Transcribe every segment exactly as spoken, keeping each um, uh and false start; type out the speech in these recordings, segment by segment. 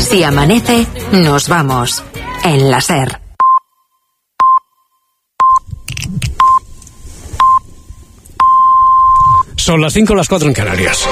Si amanece, nos vamos. En la SER. Son las cinco, las cuatro en Canarias.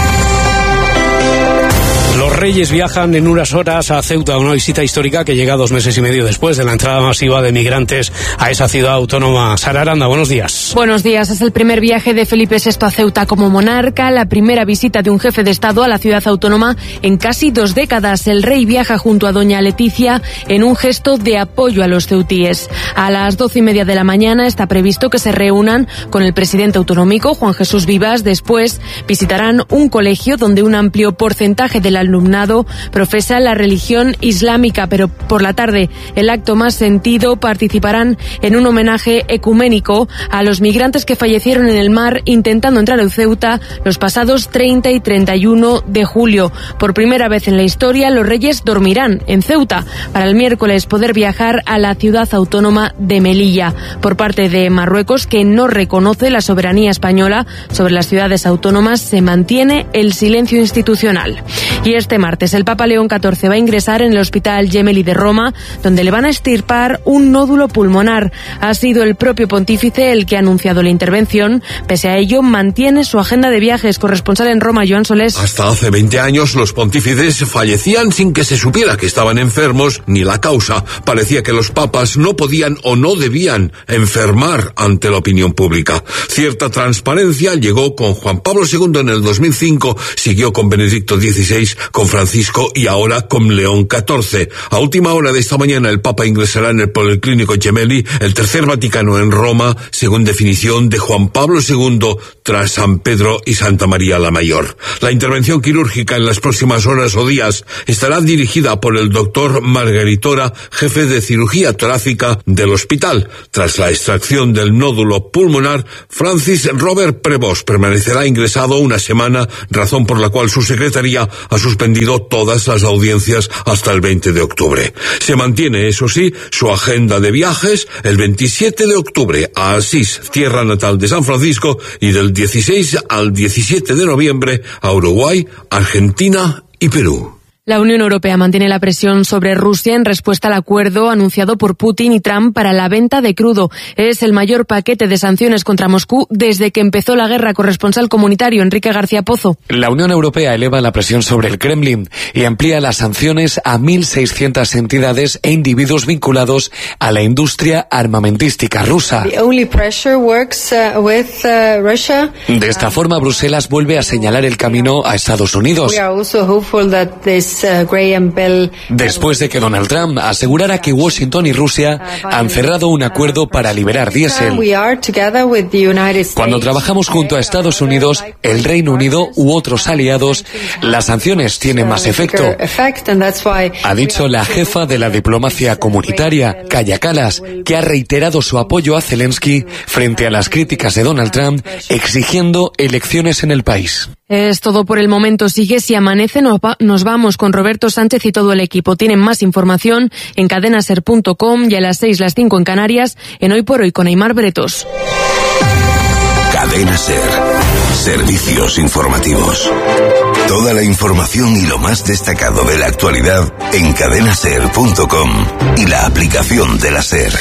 Los Reyes viajan en unas horas a Ceuta, una visita histórica que llega dos meses y medio después de la entrada masiva de migrantes a esa ciudad autónoma. Sara Aranda, buenos días. Buenos días. Es el primer viaje de Felipe sexto a Ceuta como monarca, la primera visita de un jefe de Estado a la ciudad autónoma en casi dos décadas. El rey viaja junto a doña Leticia en un gesto de apoyo a los ceutíes. A las doce y media de la mañana está previsto que se reúnan con el presidente autonómico, Juan Jesús Vivas. Después visitarán un colegio donde un amplio porcentaje del alumnado profesa la religión islámica, pero por la tarde, el acto más sentido, participarán en un homenaje ecuménico a los migrantes que fallecieron en el mar intentando entrar en Ceuta los pasados treinta y treinta y uno de julio. Por primera vez en la historia, los Reyes dormirán en Ceuta para el miércoles poder viajar a la ciudad autónoma de Melilla. Por parte de Marruecos, que no reconoce la soberanía española sobre las ciudades autónomas, se mantiene el silencio institucional. Y este martes el Papa León catorce va a ingresar en el Hospital Gemelli de Roma, donde le van a extirpar un nódulo pulmonar. Ha sido el propio pontífice el que ha anunciado la intervención. Pese a ello, mantiene su agenda de viajes. Corresponsal en Roma, Joan Solés. Hasta hace veinte años los pontífices fallecían sin que se supiera que estaban enfermos ni la causa. Parecía que los papas no podían o no debían enfermar ante la opinión pública. Cierta transparencia llegó con Juan Pablo segundo en el dos mil cinco, siguió con Benedicto dieciséis, con Francisco y ahora con León catorce. A última hora de esta mañana el Papa ingresará en el Policlínico Gemelli, el tercer Vaticano en Roma, según definición de Juan Pablo segundo, tras San Pedro y Santa María la Mayor. La intervención quirúrgica en las próximas horas o días estará dirigida por el doctor Margaritora, jefe de cirugía torácica del hospital. Tras la extracción del nódulo pulmonar, Francis Robert Prevost permanecerá ingresado una semana, razón por la cual su secretaría ha suspendido todas las audiencias hasta el veinte de octubre. Se mantiene, eso sí, su agenda de viajes el veintisiete de octubre a Asís, tierra natal de San Francisco, y del dieciséis al diecisiete de noviembre a Uruguay, Argentina y Perú. La Unión Europea mantiene la presión sobre Rusia en respuesta al acuerdo anunciado por Putin y Trump para la venta de crudo. Es el mayor paquete de sanciones contra Moscú desde que empezó la guerra. Corresponsal comunitario Enrique García Pozo. La Unión Europea eleva la presión sobre el Kremlin y amplía las sanciones a mil seiscientas entidades e individuos vinculados a la industria armamentística rusa. De esta forma, Bruselas vuelve a señalar el camino a Estados Unidos. Después de que Donald Trump asegurara que Washington y Rusia han cerrado un acuerdo para liberar diésel. Cuando trabajamos junto a Estados Unidos, el Reino Unido u otros aliados, las sanciones tienen más efecto, ha dicho la jefa de la diplomacia comunitaria, Kaja Kallas, que ha reiterado su apoyo a Zelensky frente a las críticas de Donald Trump, exigiendo elecciones en el país. Es todo por el momento. Sigue Si Amanece. Nos vamos con Roberto Sánchez y todo el equipo. Tienen más información en cadena ser punto com y a las seis, las cinco en Canarias, en Hoy por Hoy con Aimar Bretos. Cadena Ser. Servicios informativos. Toda la información y lo más destacado de la actualidad en cadena ser punto com y la aplicación de la SER.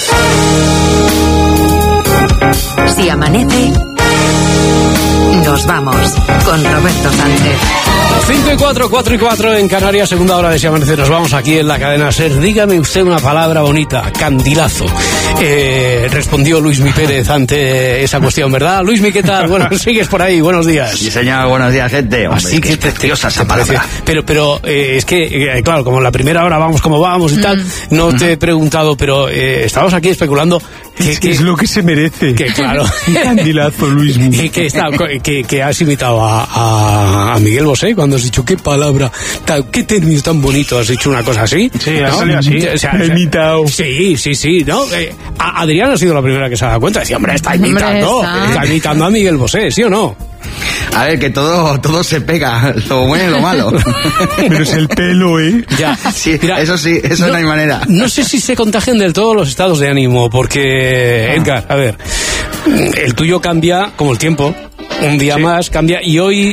Si amanece, nos vamos con Roberto Sánchez. cinco y cuatro, cuatro y cuatro en Canarias, segunda hora de Si Amanece. Nos vamos aquí en la cadena SER. Dígame usted una palabra bonita, candilazo. Eh, respondió Luismi Pérez ante esa cuestión, ¿verdad? Luismi, ¿qué tal? Bueno, sigues por ahí, buenos días. Sí, señor, buenos días, gente. Hombre, así que preciosa esa palabra. palabra. Pero, pero eh, es que, eh, claro, como en la primera hora vamos como vamos y tal, mm. no mm. te he preguntado, pero eh, estamos aquí especulando. Que, es, que es lo que se merece. Que claro. Candilazo, Luismi. Que, que, está, que, que has imitado a, a, a Miguel Bosé cuando has dicho qué palabra, tal, qué término tan bonito, has dicho una cosa así. Sí, ha salido así. O sea, he imitado. Sí, sí, sí, ¿no? Eh, Adrián ha sido la primera que se ha dado cuenta. Decía, hombre, está imitando, hombre, está. está imitando a Miguel Bosé, ¿sí o no? A ver, que todo todo se pega, lo bueno y lo malo. Pero es el pelo, ¿eh? Ya. Sí, mira, eso sí, eso no, no hay manera. No sé si se contagian del todo los estados de ánimo, porque, ah. Edgar, a ver, el tuyo cambia como el tiempo. Un día sí. más cambia, y hoy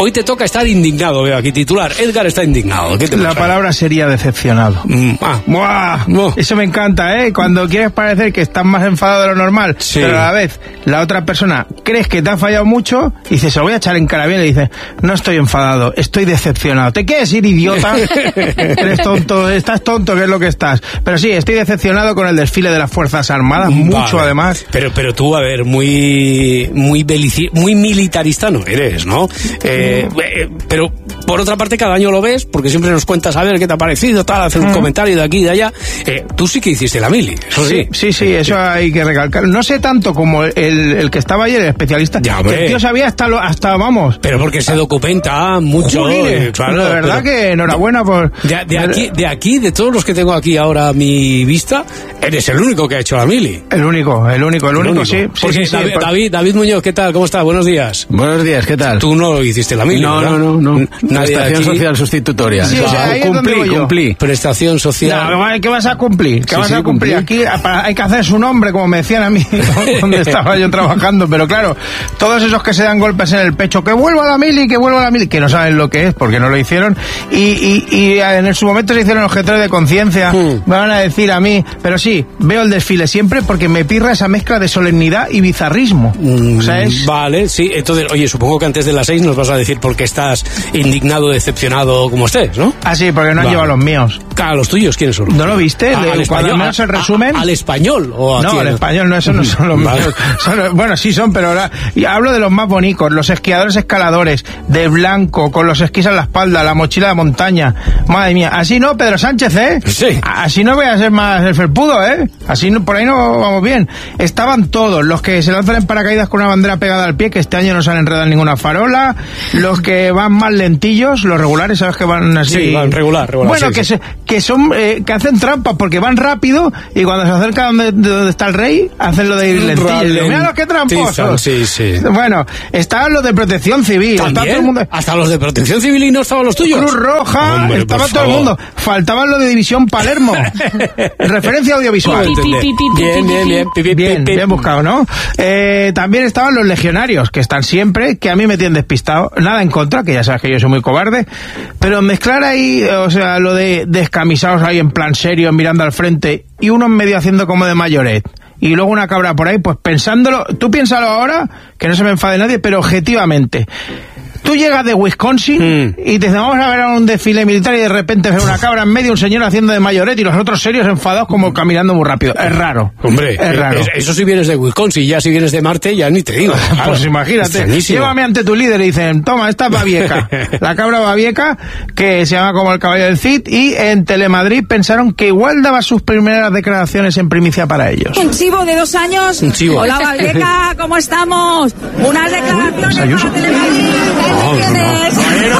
hoy te toca estar indignado, veo aquí titular. Edgar está indignado. ¿Qué te La pasa? palabra sería decepcionado. Mm, ah. ¡Buah! No. Eso me encanta, ¿eh? Cuando quieres parecer que estás más enfadado de lo normal, Sí. pero a la vez la otra persona crees que te ha fallado mucho, y dices, se lo voy a echar en cara bien, y dices, no estoy enfadado, estoy decepcionado. ¿Te quieres ir, idiota? Eres tonto, estás tonto, que es lo que estás. Pero sí, estoy decepcionado con el desfile de las Fuerzas Armadas, mucho Vale. además. Pero, pero tú, a ver, muy, muy, belici- muy militarista no eres, ¿no? Eh, eh, pero, por otra parte, cada año lo ves, porque siempre nos cuentas a ver qué te ha parecido, tal, hacer un Mm. comentario de aquí y de allá. Eh, tú sí que hiciste la mili, eso sí. Sí, sí, eso hay que recalcar. No sé tanto como el, el que estaba ayer, el especialista, Ya, que hombre. el tío sabía hasta, lo, hasta vamos... Pero porque se documenta mucho. Jolines, eh, claro, de verdad pero- que enhorabuena por... De, de aquí, de aquí, de todos los que tengo aquí ahora a mi vista, eres el único que ha hecho la mili. El único, el único, el único, sí. sí, Porque sí, sí, David, por- David, David Muñoz, ¿qué tal? ¿Cómo está? Buenos días. Buenos días, ¿qué tal? Tú no hiciste la mili, No, ¿verdad? no, no, no. N- Nadie de Prestación aquí. social sustitutoria. Sí, o sea, ahí es donde cumplí, voy yo. cumplí. Prestación social. No, ¿qué vas a cumplir? ¿Qué Sí, vas sí, a cumplir? cumplí. Aquí para- hay que hacer su nombre, como me decían a mí, donde estaba yo trabajando. Pero claro, todos esos que se dan golpes en el pecho, que vuelva a la mili, que vuelva a la mili, que no saben lo que es porque no lo hicieron. Y, y, y en su momento se hicieron objetores de conciencia. Hmm. Me van a decir a mí, pero sí, veo el desfile siempre porque me pirra esa mezcla de solemnidad y bizarrismo. O sea, es... Vale, sí. Entonces, oye, supongo que antes de las seis nos vas a decir por qué estás indignado, decepcionado, como estés, ¿no? Ah, sí, porque no han Vale. llevado los míos. Claro, los tuyos, ¿quiénes son? ¿No lo viste? Ah, Le- al cuando al español, menos el a- resumen... a- ¿Al español? ¿O a No, quién? el español no, eso no son los Vale. míos. Son- bueno, sí son, pero ahora y hablo de los más bonitos, los esquiadores escaladores, de blanco, con los esquís a la espalda, la mochila de montaña. Madre mía, así no, Pedro Sánchez, ¿eh? Sí. Así no voy a ser más el felpudo, ¿eh? Así no, por ahí no vamos bien. Estaban todos, los que se lanzan en paracaídas con una bandera pegada al pie, que este año no se han enredado en ninguna farola, los que van más lentillos, los regulares, ¿sabes? Que van así... Sí, van regular, regular, Bueno, sí, que, sí. Se, que son, eh, que hacen trampas porque van rápido y cuando se acercan donde, de donde está el rey, hacen lo de ir lentillos. Mira los que tramposos. Sí, sí. Bueno, estaban los de protección civil. Estaba todo el ¿También? mundo... ¿Hasta los de protección civil y no estaban los tuyos? Cruz Roja, Hombre, estaba por todo el favor. mundo. Faltaban los de División Palermo. Referencia audiovisual. Puedo entender. Bien, bien, bien. Pi, pi, Bien, pi, pi. bien buscado, ¿no? Eh, también estaban los legionarios, que están siempre, que a mí me tienen despistado. Nada en contra, que ya sabes que yo soy muy cobarde. Pero mezclar ahí, o sea, lo de descamisados ahí en plan serio, mirando al frente, y uno en medio haciendo como de mayoret. Y luego una cabra por ahí, pues pensándolo, tú piénsalo ahora, que no se me enfade nadie, pero objetivamente. Tú llegas de Wisconsin Mm. y te dicen, vamos a ver a un desfile militar y de repente ves una cabra en medio, un señor haciendo de mayoret y los otros serios enfadados como caminando muy rápido. Es raro. Hombre, es raro. eh, eso si vienes de Wisconsin, ya si vienes de Marte, ya ni te digo. Claro. Pues imagínate, Extrañísimo. llévame ante tu líder y dicen, toma, esta es Babieca, la cabra Babieca, que se llama como el caballo del Cid, y en Telemadrid pensaron que igual daba sus primeras declaraciones en primicia para ellos. Un chivo de dos años. Un chivo. Hola, Babieca, ¿cómo estamos? Unas declaraciones Ayuso. para Telemadrid. No, ¿Qué tienes?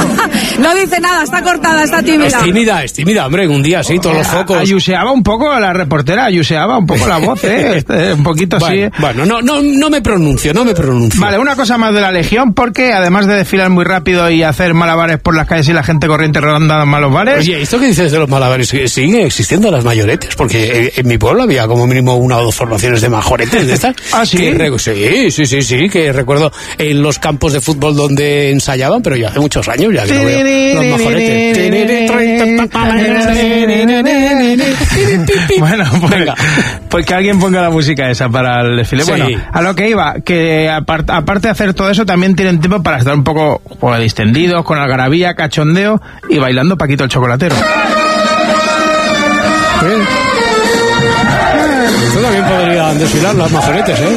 No dice nada, está cortada, está tímida. Es tímida, es tímida, hombre, un día sí, todos los focos. Ayuseaba un poco la reportera, ayuseaba un poco la voz, ¿eh? Este, un poquito así. Bueno, bueno, no, no, no me pronuncio, no me pronuncio. Vale, una cosa más de la Legión, porque además de desfilar muy rápido y hacer malabares por las calles y la gente corriente rodando malos bares... Oye, ¿esto que dices de los malabares sigue existiendo las mayoretes? Porque en mi pueblo había como mínimo una o dos formaciones de majoretes de estas. ¿Ah, sí? Que re- sí, sí, sí, sí, que recuerdo en los campos de fútbol donde ensayaban, pero ya hace muchos años ya que no veo los majoretes. Bueno, pues, Venga. pues que alguien ponga la música esa para el desfile. Sí. Bueno, a lo que iba, que apart- aparte de hacer todo eso, también tienen tiempo para estar un poco pues, distendidos, con algarabía, cachondeo y bailando Paquito el Chocolatero. Esto también podrían desfilar las majoretes, ¿eh?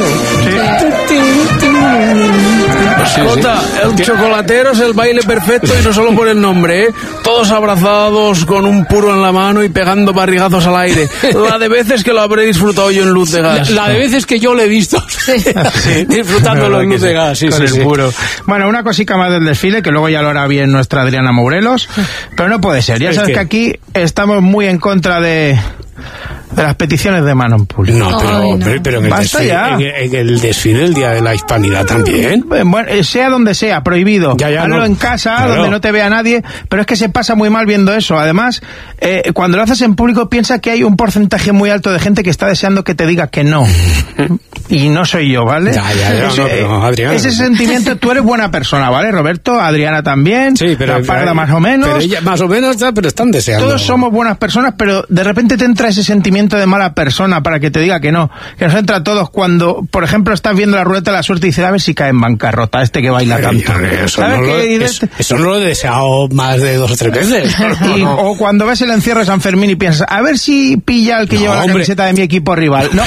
Jota, el chocolatero es el baile perfecto y no solo por el nombre, ¿eh? Todos abrazados con un puro en la mano y pegando barrigazos al aire. La de veces que lo habré disfrutado yo en luz de gas. La, la de veces que yo le he visto disfrutándolo en luz de gas, sí, con sí, el sí. puro. Bueno, una cosica más del desfile, que luego ya lo hará bien nuestra Adriana Morelos, pero no puede ser. Ya Es sabes que- que aquí estamos muy en contra de... de las peticiones de mano en público. No, pero, Ay, no. pero, pero en, el desfile, en, en el desfile del Día de la Hispanidad también. Bueno, sea donde sea, prohibido. Ya, ya, Hazlo no. en casa, claro. donde no te vea nadie, pero es que se pasa muy mal viendo eso. Además, eh, cuando lo haces en público, piensa que hay un porcentaje muy alto de gente que está deseando que te diga que no. Y no soy yo, ¿vale? Ya, ya, ya, ese, no, pero, Adriana, ese sentimiento, tú eres buena persona, ¿vale, Roberto? Adriana también. Sí, pero... La Parda más o menos. Pero ella, más o menos, pero están deseando. Todos somos buenas personas, pero de repente te entra ese sentimiento de mala persona para que te diga que no, que nos entra a todos cuando, por ejemplo, estás viendo la ruleta de la suerte y dices, a ver si cae en bancarrota este que baila tanto. Eso, ¿sabes no qué? Lo, eso, eso no lo he deseado más de dos o tres veces. Y, no. O cuando ves el encierro de San Fermín y piensas, a ver si pilla el que no, lleva hombre. la camiseta de mi equipo rival. No.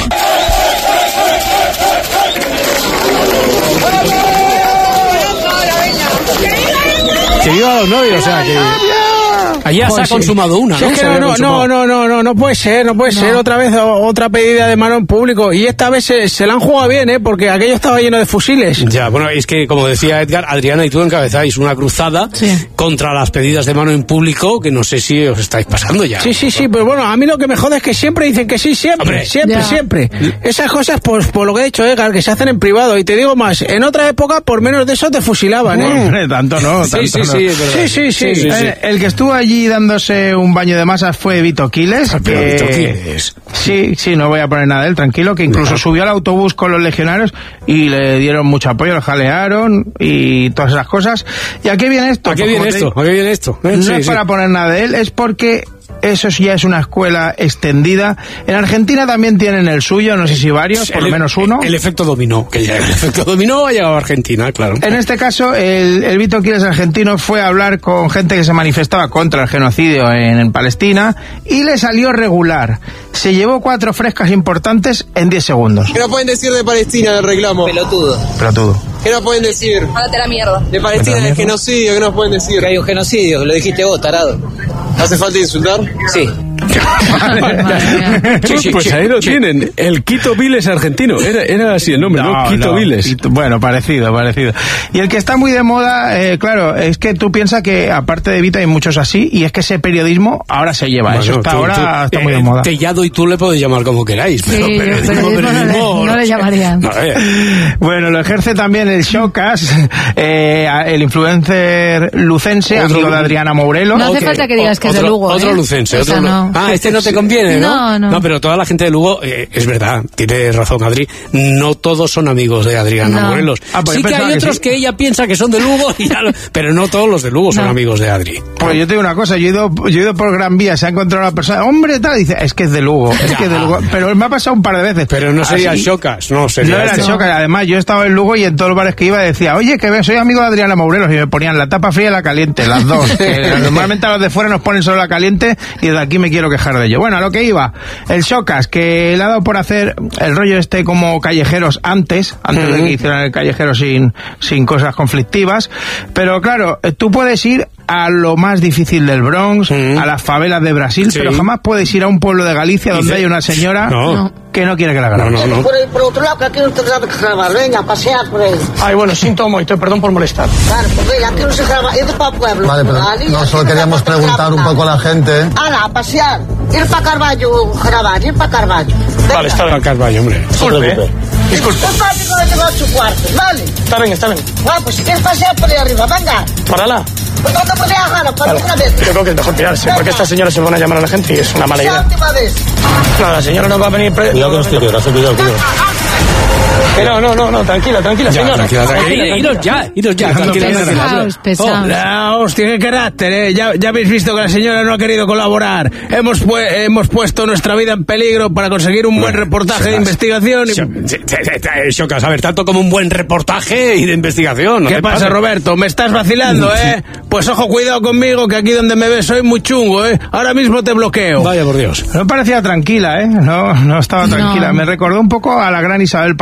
Que viva los novios, o sea, que... Allá se ha consumado una, ¿no? Es que no, no, no, no, no, no, no puede ser, no puede no. ser otra vez otra pedida de mano en público. Y esta vez se, se la han jugado bien, ¿eh? Porque aquello estaba lleno de fusiles. Ya, bueno, es que, como decía Edgar, Adriana y tú encabezáis una cruzada sí. contra las pedidas de mano en público, que no sé si os estáis pasando ya. Sí, sí, sí, pues bueno, a mí lo que me jode es que siempre dicen que sí, siempre, Hombre, siempre, ya. siempre. Esas cosas, pues, por lo que he dicho, Edgar, que se hacen en privado. Y te digo más, en otra época, por menos de eso te fusilaban, ¿eh? Hombre, tanto no, tanto sí, sí, no. Sí, sí, sí, sí, sí, el, sí. el que estuvo allí dándose un baño de masas fue Vito Quiles. Ah, que... Vito Quiles. Sí, sí, no voy a poner nada de él, tranquilo, que incluso no. subió al autobús con los legionarios y le dieron mucho apoyo, lo jalearon y todas esas cosas. ¿Y a qué viene esto? ¿A qué viene esto? ¿A qué viene esto? ¿Eh? No sí, es sí. para poner nada de él, es porque... Eso ya es una escuela extendida. En Argentina también tienen el suyo, no sé si varios, por el, lo menos uno. El, el efecto dominó, que ya el efecto dominó ha llegado a Argentina, claro. En este caso, el, el Vito Quiles argentino fue a hablar con gente que se manifestaba contra el genocidio en, en Palestina y le salió regular. Se llevó cuatro frescas importantes en diez segundos. ¿Qué no pueden decir de Palestina del reclamo? Pelotudo. Pelotudo. ¿Qué no pueden decir? Mándate la mierda. De Palestina del genocidio, ¿qué nos pueden decir? Que hay un genocidio, lo dijiste vos, tarado. ¿Hace falta insultar? Sí. Pues, pues ahí lo tienen, el Quito Viles argentino, era, era así el nombre, ¿no? ¿no? Quito no. Viles. Bueno, parecido, parecido. Y el que está muy de moda, eh, claro, es que tú piensas que aparte de Vito hay muchos así, y es que ese periodismo ahora se lleva, bueno, eso está tú, ahora tú, está eh, muy de moda. Tellado y tú le podéis llamar como queráis, pero sí, periodismo, periodismo, periodismo no, le, no le llamarían. No, eh. Bueno, lo ejerce también el Showcas, eh, el influencer lucense, otro, amigo de Adriana Mourelo. No hace okay. falta que digas que otro, es de Lugo. Otro ¿eh? lucense, o otro sea, no. Ah, este no te conviene, ¿no? No, no. No, pero toda la gente de Lugo, eh, es verdad, tiene razón Adri, no todos son amigos de Adriana no. Morelos. Ah, pues sí que hay otros que, sí. que ella piensa que son de Lugo, y ya lo, pero no todos los de Lugo son no. amigos de Adri. Pues yo te digo una cosa, yo he ido, yo he ido por Gran Vía, se ha encontrado una persona, hombre, tal, y dice, es que es de Lugo, es ya. que es de Lugo, pero me ha pasado un par de veces. Pero no sería el Showcas, no sería No era el Showcas, además yo estaba en Lugo y en todos los bares que iba decía, oye, que soy amigo de Adriana Morelos, y me ponían la tapa fría y la caliente, las dos. que normalmente a los de fuera nos ponen solo la caliente, y desde aquí me quiero quejar de ello. Bueno, a lo que iba, el Showcas, que le ha dado por hacer el rollo este como callejeros antes, antes uh-huh. de que hicieran el callejero sin, sin cosas conflictivas, pero claro, tú puedes ir a lo más difícil del Bronx, uh-huh. a las favelas de Brasil, sí. pero jamás puedes ir a un pueblo de Galicia donde hay una señora no. que no quiere que la grabes. No, no, no. Por, por otro lado, que aquí no te graba que grabar, venga, pasear por ahí. Ay, bueno, siento mucho, perdón por molestar. Claro, pues venga, aquí no se graba, es para pueblo. Vale, pero Ali, no, solo queríamos preguntar un poco a la gente. Ala, a pasear, ir para Carballo, grabar, ir para Carballo. Venga. Vale, está bien, Carballo, hombre. Disculpe, ¿eh? Disculpe. Es fácil que tengo ocho cuartos, vale. Está bien, está bien. Ah, pues si quieres pasear por ahí arriba, venga. Párala. Pues no te puedes dejar, para otra vez. Yo creo que es mejor tirarse, venga. Porque estas señoras se van a llamar a la gente y es una mala idea. La última vez. No, la señora no va a venir... Pre... Cuidado con este tío, no se cuidado, tío. Que no, no, no, no, tranquila, tranquila, ya, señora. Tranquila, tranquila. Iros ya, iros ya, tranquila. Pesaos, pesaos. Oh, la hostia, qué carácter, eh. Ya, ya habéis visto que la señora no ha querido colaborar. Hemos, pu hemos puesto nuestra vida en peligro para conseguir un buen reportaje Showcas. de investigación. Y... Showcas, a ver, tanto como un buen reportaje y de investigación. ¿No ¿Qué pasa, pasa, Roberto? ¿Me estás vacilando, eh? Pues ojo, cuidado conmigo, que aquí donde me ves soy muy chungo, eh. Ahora mismo te bloqueo. Vaya por Dios. No parecía tranquila, eh. No, no estaba tranquila. No. Me recordó un poco a la gran Isabel Pantoja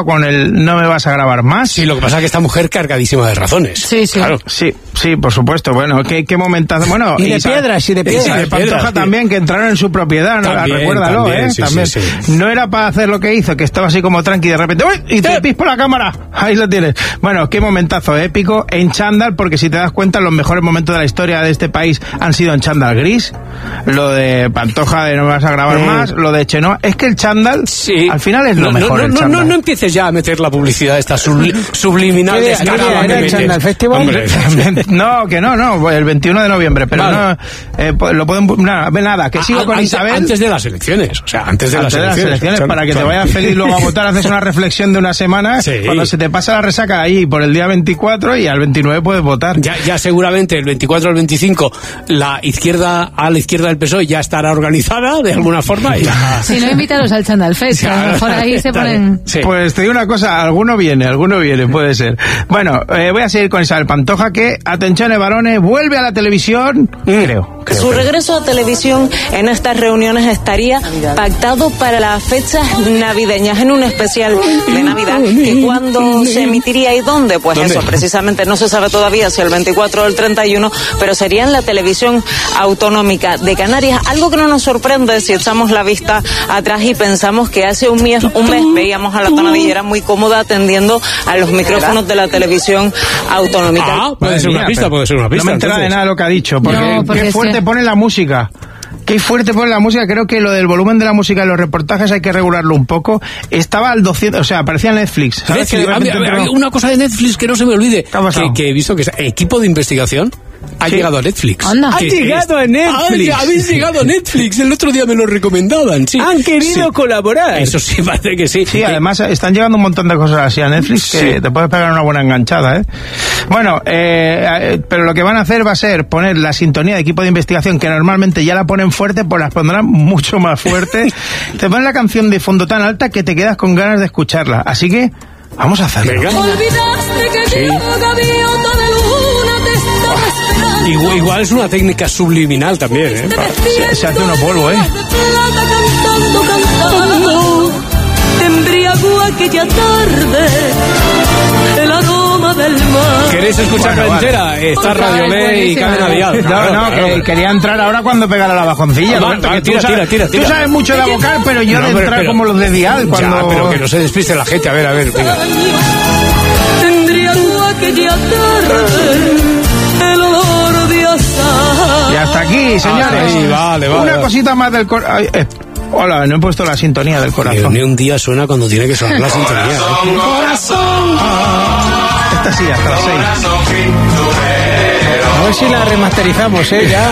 con el no me vas a grabar más. Sí, lo que pasa es que esta mujer cargadísima de razones. Sí, sí. Claro. Sí, sí, por supuesto. Bueno, qué, qué momentazo. Bueno, y de piedras, y de piedras. Y de Pantoja también, que entraron en su propiedad, ¿no? También, Recuérdalo, también, ¿eh? sí, también. Sí, sí. No era para hacer lo que hizo, que estaba así como tranqui, de repente, ¡uy! Y te pispo la cámara. Ahí lo tienes. Bueno, qué momentazo épico en chándal, porque si te das cuenta, los mejores momentos de la historia de este país han sido en chándal gris. Lo de Pantoja de no me vas a grabar mm. más, lo de Chenoa. Es que el chándal, sí. al final es lo no, mejor. No, el no, chándal. no, no empieces ya a meter la publicidad esta subli subliminal descarada. ¿Era el chándal festival? Hombre. No, que no, no, el veintiuno de noviembre, pero vale. no, eh, lo pueden, nada, nada, que sigo a, con antes, Isabel. Antes de las elecciones, o sea, antes de, antes las, de elecciones, las elecciones, claro, para que claro. te vayas feliz luego a votar, haces una reflexión de una semana, sí. cuando se te pasa la resaca ahí por el día veinticuatro y al veintinueve puedes votar. Ya, ya seguramente el veinticuatro al veinticinco la izquierda a la izquierda del P S O E ya estará organizada de alguna forma. Y ya... Si no, invítalos al Chándal Fest, a lo mejor ahí se ponen... Sí. Pues te digo una cosa, alguno viene, alguno viene, puede ser. Bueno, eh, voy a seguir con Isabel Pantoja, que, atención, varones, vuelve a la televisión, mm. creo. Creo, Su creo. regreso a televisión en estas reuniones estaría pactado para las fechas navideñas, en un especial de Navidad, que cuándo se emitiría y dónde, pues ¿Dónde? Eso precisamente no se sabe todavía si el veinticuatro o el treinta y uno, pero sería en la televisión autonómica de Canarias, algo que no nos sorprende si echamos la vista atrás y pensamos que hace un mes, un mes veíamos a la tonadillera muy cómoda atendiendo a los micrófonos de la televisión autonómica. Ah, puede ser una pista, puede ser una pista. No me entera de nada lo que ha dicho, porque, no, porque qué fuerte que... pone la música. Qué fuerte pone la música. Creo que lo del volumen de la música en los reportajes hay que regularlo un poco. Estaba al doscientos, o sea, aparecía en Netflix. ¿Sabes? Netflix. Que a, a, a, una cosa de Netflix que no se me olvide, que, que he visto que es equipo de investigación. Ha sí. llegado a Netflix. Anda. Ha llegado a Netflix. Ah, habéis llegado a Netflix. El otro día me lo recomendaban. Sí. Han querido sí. colaborar. Eso sí, parece que sí. Sí, además están llegando un montón de cosas así a Netflix que sí. te puedes pegar una buena enganchada, ¿eh? Bueno, eh, pero lo que van a hacer va a ser poner la sintonía de equipo de investigación, que normalmente ya la ponen fuerte, pues las pondrán mucho más fuerte. Te ponen la canción de fondo tan alta que te quedas con ganas de escucharla. Así que vamos a hacerlo. Venga. Sí. Igual, igual es una técnica subliminal también, ¿eh? Se, se hace uno polvo, ¿eh? ¿Queréis escucharla bueno, entera? Vale. Está Radio Ley y Cadena Dial. No, no, no que quería entrar ahora cuando pegara la bajoncilla. Va, va, tira, tú, tira, sabes, tira, tira. tú sabes mucho de vocal, pero yo no, de entrar pero, como los de Dial. Cuando... Ya, pero que no se despiste la gente. A ver, a ver, venga. Tendría tú aquella tarde el olor de azahar. Y hasta aquí, señores. Ahí, vale, vale. Una vale. cosita más del corazón. Eh, hola, no he puesto la sintonía del corazón. Ni un día suena cuando tiene que sonar la sintonía. ¿Eh? Corazón. Ah, esta sí, hasta las seis. A ver si la remasterizamos, ¿eh? Ya.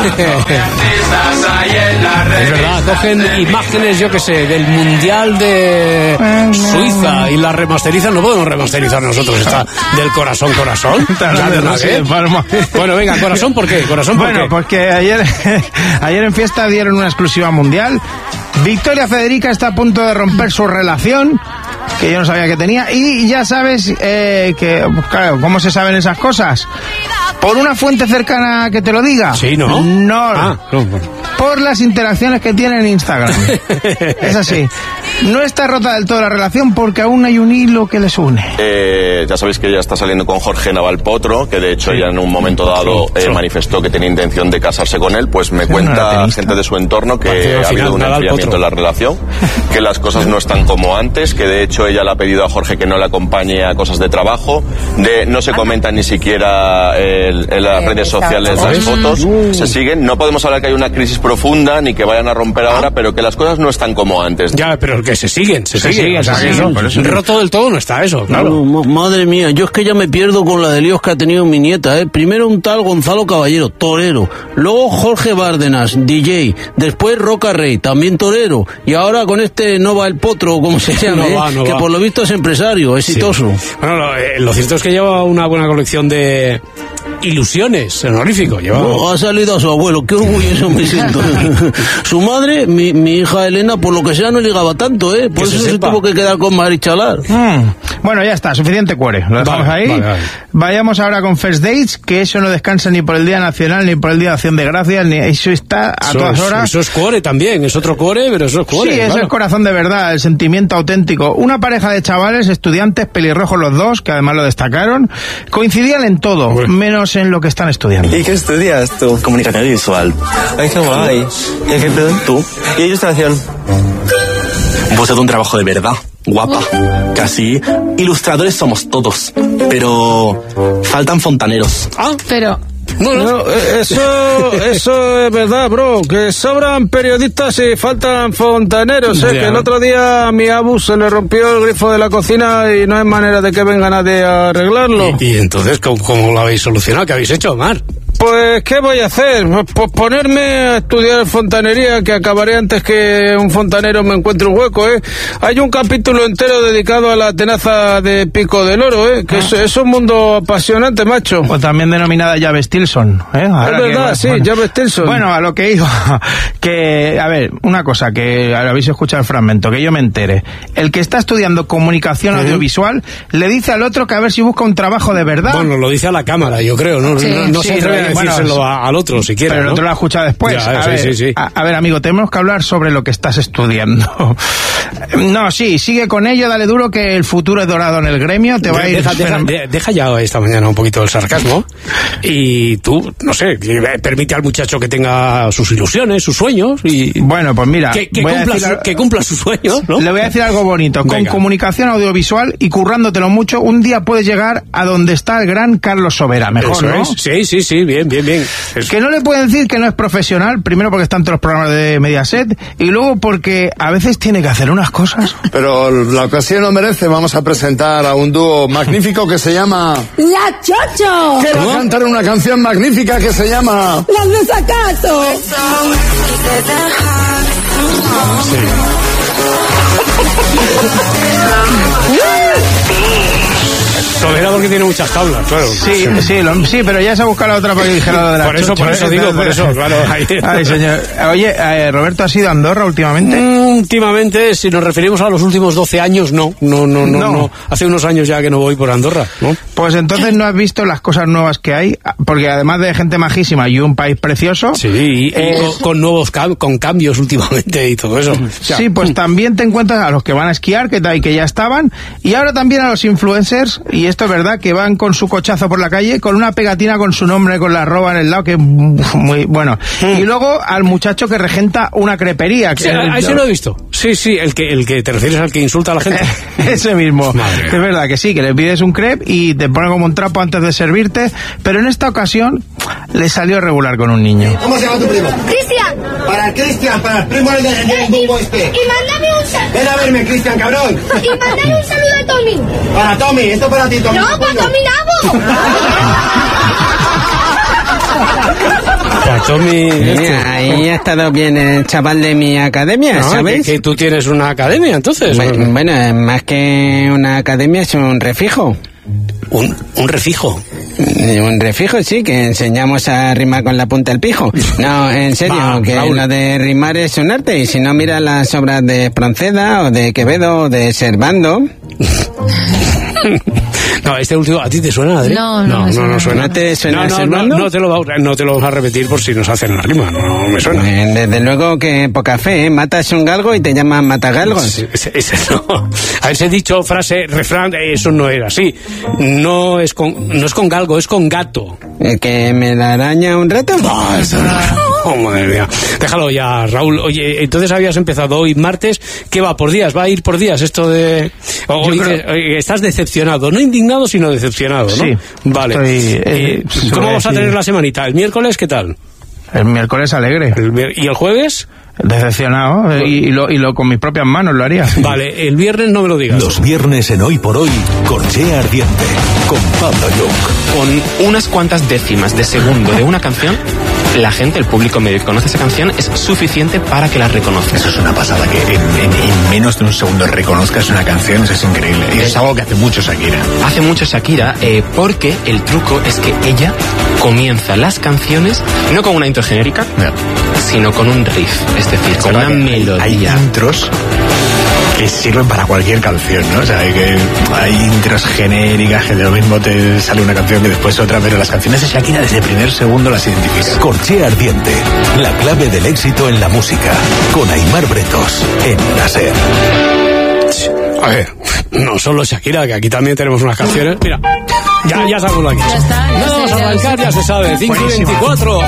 Es verdad, cogen imágenes, yo que sé, del Mundial de Suiza y la remasterizan. No podemos remasterizar nosotros esta del corazón, corazón. Bueno, venga, corazón, ¿por qué? Corazón, ¿por bueno, qué? porque ayer, ayer en fiesta dieron una exclusiva mundial. Victoria Federica está a punto de romper su relación, que yo no sabía que tenía, y ya sabes eh, que, claro, ¿cómo se saben esas cosas? ¿Por una fuente cercana que te lo diga? Sí, ¿no? No. Ah, no. Por las interacciones que tiene en Instagram. Es así. No está rota del todo la relación porque aún hay un hilo que les une. Eh, ya sabéis que ella está saliendo con Jorge Naval Potro, que de hecho ella en un momento dado eh, manifestó que tenía intención de casarse con él. Pues me cuenta gente de su entorno que ha habido un enfriamiento en la relación, que las cosas no están como antes, que de hecho ella le ha pedido a Jorge que no le acompañe a cosas de trabajo, de no se comentan ni siquiera el, en las redes sociales las fotos, se siguen. No podemos hablar que hay una crisis profunda ni que vayan a romper ahora, pero que las cosas no están como antes. Ya, pero que se siguen, se, se siguen. siguen, o sea, sí, eso, por eso roto del todo no está eso, claro. No, madre mía, yo es que ya me pierdo con la de líos que ha tenido mi nieta, ¿eh? Primero un tal Gonzalo Caballero, torero. Luego Jorge Bárdenas, D J. Después Roca Rey, también torero. Y ahora con este Nova el Potro, como se llama, no ¿eh? va, no que va. Por lo visto es empresario, exitoso. Sí. Bueno, lo, eh, lo cierto es que lleva una buena colección de ilusiones, honorífico. Lleva... No, ha salido a su abuelo, qué orgulloso me siento. Su madre, mi, mi hija Elena, por lo que sea no ligaba tanto, ¿eh? Por que eso se, se tuvo que quedar con Marichalar. Mm. Bueno, ya está, suficiente cuore. Lo dejamos Vale, ahí. vale, vale. Vayamos ahora con First Dates, que eso no descansa ni por el Día Nacional, ni por el Día de Acción de Gracias, ni eso está a Eso todas es- horas. Eso es cuore también, es otro cuore, pero eso es cuore. Sí, es claro. el corazón de verdad, el sentimiento auténtico. Una pareja de chavales, estudiantes, pelirrojos los dos, que además lo destacaron, coincidían en todo, menos en lo que están estudiando. ¿Y qué estudias tú? Comunicación visual. Ay, qué guay. ¿Y qué tú? ¿Y ilustración? Pues es un trabajo de verdad. Guapa. Casi ilustradores somos todos. Pero faltan fontaneros. Ah, pero... No, eh, eso, eso es verdad, bro, que sobran periodistas y faltan fontaneros, eh, Ya. que el otro día a mi abu se le rompió el grifo de la cocina y no hay manera de que venga nadie a arreglarlo. Y, y entonces, ¿cómo, cómo lo habéis solucionado? ¿Qué habéis hecho, Omar? Pues, ¿qué voy a hacer? Pues ponerme a estudiar fontanería, que acabaré antes que un fontanero me encuentre un hueco, ¿eh? Hay un capítulo entero dedicado a la tenaza de Pico del Oro, ¿eh? Que es, es un mundo apasionante, macho. O también denominada llave Stilson, ¿eh? Ahora Es que- verdad, sí, bueno. llave Stilson. Bueno, a lo que iba, que, a ver, una cosa, que habéis escuchado el fragmento, que yo me entere. El que está estudiando comunicación Ujú. audiovisual le dice al otro que a ver si busca un trabajo de verdad. Bueno, lo dice a la cámara, yo creo, ¿no? Sí. no no Sí, se atreve a bueno, decírselo sí. a- al otro siquiera. Pero el ¿no? otro lo ha escuchado después. Ya, a, sí, ver, sí, sí. A, a ver, amigo, tenemos que hablar sobre lo que estás estudiando. No, sí, sigue con ello, dale duro, que el futuro es dorado en el gremio, te va a ir... Deja, deja, fenomen- de- deja ya esta mañana un poquito el sarcasmo y tú, no sé, que permite al muchacho que tenga sus ilusiones, sus sueños y... Bueno, pues mira, Que, que voy a cumpla, decir su- al- que cumpla sus sueños, ¿no? Le voy a decir algo bonito. Con Venga. comunicación audiovisual y currándotelo mucho, un día puedes llegar a donde está el gran Carlos Sobera. Mejor, Eso ¿no? es. Sí, sí, sí, bien, bien, bien. Es- Que no le pueden decir que no es profesional, primero porque está en todos los programas de Mediaset, y luego porque a veces tiene que hacer unas cosas. Pero la ocasión lo merece. Vamos a presentar a un dúo magnífico que se llama... ¡La Chocho! Que va a cantar una canción magnífica que se llama... ¡Las desacato! Sobera porque tiene muchas tablas, claro. Sí, sí, lo- sí, pero ya se ha buscado la otra para que dijera lo de la Por eso, chocho, por eso ¿eh? digo, por eso, claro. Ahí- Ay, señor. Oye, eh, Roberto, ¿has ido a Andorra últimamente? Mm, Últimamente, si nos referimos a los últimos doce años, no, no, no, no, No. no. Hace unos años ya que no voy por Andorra, ¿no? Pues entonces no has visto las cosas nuevas que hay, porque además de gente majísima y un país precioso... Sí, y, y eh, con, con nuevos cam- con cambios últimamente y todo eso. Sí, pues también te encuentras a los que van a esquiar, que, tal, que ya estaban, y ahora también a los influencers, y esto es verdad, que van con su cochazo por la calle, con una pegatina con su nombre, con la arroba en el lado, que es muy bueno. Y luego al muchacho que regenta una crepería. Que Sí, a, a ese lo he visto. Sí, sí, el que, el que te refieres al que insulta a la gente. Ese mismo. Madre. Es verdad que sí, que le pides un crepe y te pone como un trapo antes de servirte, pero en esta ocasión le salió regular con un niño. ¿Cómo se llama tu primo? Cristian. Para el Cristian, para el primo del del del Dumbo este. Y mándame un saludo. Ven a verme, Cristian, cabrón. Y mándame un saludo a Tommy. Para Tommy, esto para ti, Tommy. No, para Tommy Nabo. Para Tommy. Mira, ahí ha estado bien el chaval de mi academia, No, ¿sabes? que, que tú tienes una academia, entonces. Bueno, bueno, más que una academia es un refijo. Un, un refijo. Un refijo, sí, que enseñamos a rimar con la punta del pijo. No, en serio, Va, que Raúl. lo de rimar es un arte, y si no mira las obras de Espronceda o de Quevedo o de Servando. No, este último, ¿a ti te suena, Adri? No, no no, me no, suena. no suena. ¿No te suena no, no, no, Servando? no te lo, va- no te lo vamos a repetir por si nos hacen la rima, no, no me suena. Eh, Desde luego que poca fe, ¿eh? Matas un galgo y te llaman matagalgos. Ese, ese- ese no. A ese dicho, frase, refrán, eso no era así. No es con, no es con galgo, es con gato. ¿El que me la araña un rato? Ah, eso no. Oh, madre mía. Déjalo ya, Raúl. Oye, entonces habías empezado hoy martes. ¿Qué va por días? ¿Va a ir por días esto de...? O, Yo dices, creo- oye, estás decepcionado. No indignado, sino decepcionado, ¿no? Sí. Vale. Estoy, eh, Eh, se ¿Cómo voy a vas a decir- tener la semanita? ¿El miércoles qué tal? El miércoles alegre. El mier- ¿Y el jueves? Decepcionado, eh, y, y lo, y lo con mis propias manos lo haría. Vale, el viernes no me lo digas. Los viernes en Hoy por Hoy, Corchea Ardiente, con Pablo Young. Con unas cuantas décimas de segundo de una canción, la gente, el público medio que conoce esa canción, es suficiente para que la reconozca. Eso es una pasada, que en, en- en menos de un segundo reconozcas una canción, eso es increíble. Y es algo que hace mucho Shakira. Hace mucho Shakira, eh, porque el truco es que ella comienza las canciones no con una intro genérica, sino con un riff, es decir, con una melodía. Hay intros que sirven para cualquier canción, ¿no? O sea, hay, que, hay intros genéricas que de lo mismo te sale una canción que después otra, pero las canciones de Shakira desde el primer segundo las identificas. Corchea Ardiente, la clave del éxito en la música, con Aimar Bretos, en La SER. A ver, no solo Shakira, que aquí también tenemos unas canciones. Mira, ya, ya sabemos aquí. Ya está, ya no, vamos a arrancar, ya se sabe. cinco y veinticuatro.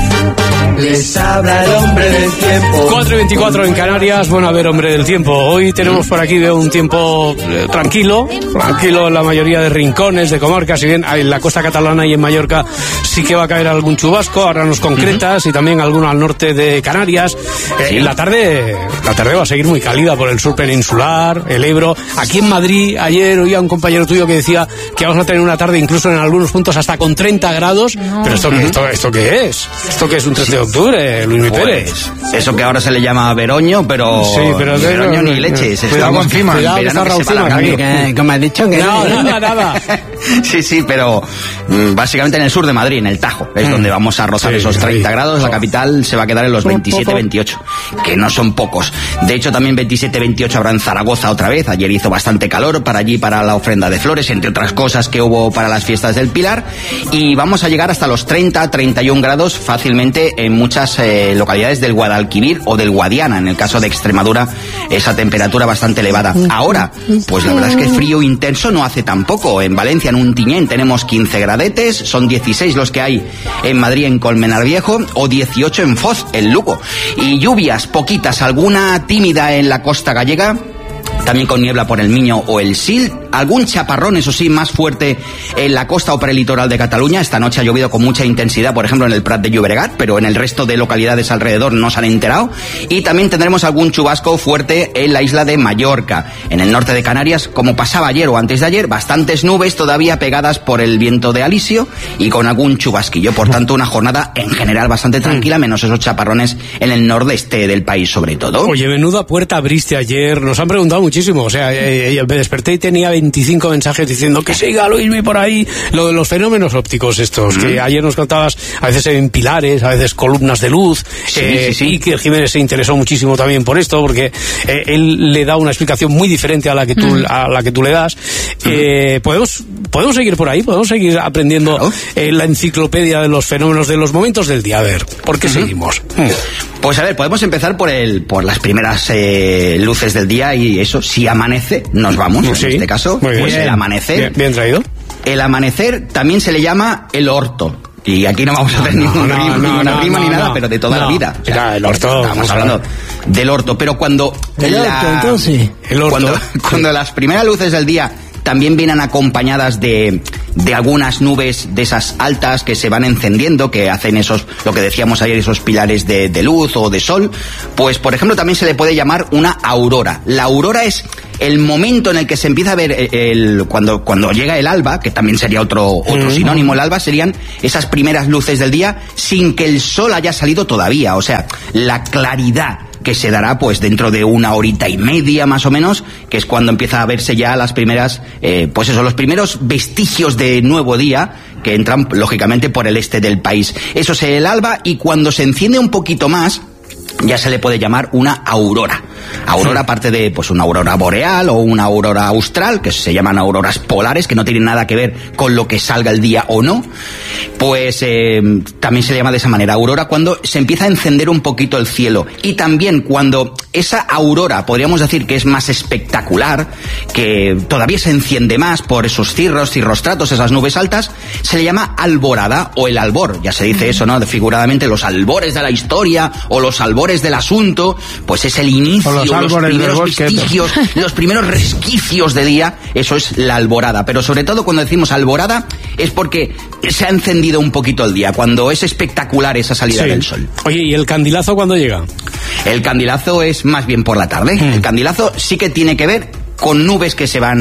Les habla el hombre del tiempo. cuatro y veinticuatro en Canarias. Bueno, a ver, hombre del tiempo. Hoy tenemos por aquí veo un tiempo eh, tranquilo, tranquilo en la mayoría de rincones, de comarcas. Si bien en la costa catalana y en Mallorca sí que va a caer algún chubasco, ahora nos concretas, uh-huh. y también alguno al norte de Canarias. Eh, sí. La tarde, la tarde va a seguir muy cálida por el sur peninsular, el Ebro. Aquí en Madrid, ayer oía un compañero tuyo que decía que vamos a tener una tarde incluso en algunos puntos hasta con treinta grados. No. Pero esto, uh-huh. esto, esto ¿qué es? ¿Esto qué es un tres de octubre, Luis Mi Pérez? Pues, eso que ahora se le llama veroño, pero, sí, pero ni veroño ni leches. Estamos encima. Cuidado, que está Raúl, como has dicho que no, nada, nada. Sí, sí, pero básicamente en el sur de Madrid, en el Tajo, es mm. donde vamos a rozar sí, esos treinta sí. grados. La capital se va a quedar en los veintisiete veintiocho, que no son pocos. De hecho, también veintisiete veintiocho habrá en Zaragoza otra vez. Ayer hizo bastante calor para allí, para la ofrenda de flores, entre otras cosas que hubo para las fiestas del Pilar. Y vamos a llegar hasta los treinta, treinta y uno grados fácilmente en muchas eh, localidades del Guadalquivir o del Guadiana. En el caso de Extremadura, esa temperatura bastante elevada. Ahora, pues la verdad es que frío intenso no hace tampoco. En Valencia, en Untiñén, tenemos quince gradetes, son dieciséis los que hay en Madrid, en Colmenar Viejo, o dieciocho en Foz, en Lugo. Y lluvias poquitas, alguna tímida en la costa gallega, también con niebla por el Miño o el Sil. Algún chaparrón, eso sí, más fuerte en la costa o prelitoral de Cataluña. Esta noche ha llovido con mucha intensidad, por ejemplo, en el Prat de Llobregat, pero en el resto de localidades alrededor no se han enterado. Y también tendremos algún chubasco fuerte en la isla de Mallorca. En el norte de Canarias, como pasaba ayer o antes de ayer, bastantes nubes todavía pegadas por el viento de alisio y con algún chubasquillo. Por tanto, una jornada en general bastante tranquila, menos esos chaparrones en el nordeste del país, sobre todo. Oye, menuda puerta abriste ayer. Nos han preguntado muchísimo. O sea, eh, eh, me desperté y tenía veinticinco mensajes diciendo que siga Luismi por ahí. Lo de los fenómenos ópticos estos, mm. que ayer nos contabas, a veces en pilares, a veces columnas de luz. Sí, eh, sí, sí. Y que Jiménez se interesó muchísimo también por esto, porque eh, él le da una explicación muy diferente a la que tú, mm. a la que tú le das. Mm. Eh, podemos, podemos seguir por ahí, podemos seguir aprendiendo claro. eh, la enciclopedia de los fenómenos de los momentos del día. A ver, ¿por qué mm. seguimos? Mm. Pues a ver, podemos empezar por el por las primeras eh, luces del día, y eso, si amanece, nos vamos, sí, en este caso, pues bien. El amanecer. Bien, bien traído. El amanecer también se le llama el orto. Y aquí no vamos a hacer no, ningún no, rima, no, ninguna no, rima no, ni nada, no, pero de toda no. la vida. O sea, Era el orto. Estamos hablando del orto, pero cuando... El la, orto, entonces. El orto. Cuando, cuando las primeras luces del día también vienen acompañadas de, de algunas nubes de esas altas que se van encendiendo, que hacen esos, lo que decíamos ayer, esos pilares de, de luz o de sol, pues por ejemplo también se le puede llamar una aurora. La aurora es el momento en el que se empieza a ver el, el cuando, cuando llega el alba, que también sería otro, otro sinónimo. El alba serían esas primeras luces del día sin que el sol haya salido todavía, o sea, la claridad que se dará pues dentro de una horita y media más o menos, que es cuando empieza a verse ya las primeras, eh, pues eso, los primeros vestigios de nuevo día que entran lógicamente por el este del país. Eso es el alba, y cuando se enciende un poquito más ya se le puede llamar una aurora. Aurora, aparte de pues una aurora boreal o una aurora austral, que se llaman auroras polares, que no tienen nada que ver con lo que salga el día o no, pues eh, también se le llama de esa manera aurora cuando se empieza a encender un poquito el cielo. Y también cuando esa aurora, podríamos decir que es más espectacular, que todavía se enciende más por esos cirros, cirrostratos, esas nubes altas, se le llama alborada o el albor. Ya se dice eso, ¿no? Figuradamente, los albores de la historia o los albores del asunto, pues es el inicio, los, los primeros vestigios, los primeros resquicios de día. Eso es la alborada. Pero sobre todo cuando decimos alborada es porque se ha encendido un poquito el día, cuando es espectacular esa salida sí. del sol. Oye, ¿y el candilazo cuándo llega? El candilazo es más bien por la tarde. Mm. El candilazo sí que tiene que ver con nubes que se van